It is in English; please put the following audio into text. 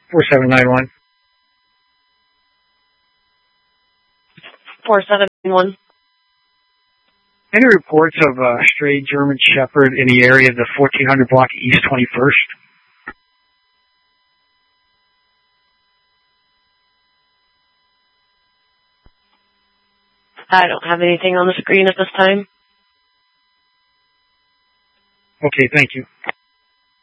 4791. 4791. Any reports of a stray German Shepherd in the area of the 1400 block East 21st? I don't have anything on the screen at this time. Okay, thank you.